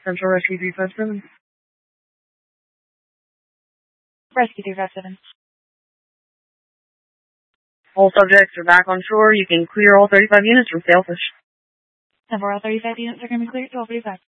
Central Rescue 357. Rescue 357. All subjects are back on shore. You can clear all 35 units from Sailfish. And all 35 units are going to be cleared to all 35.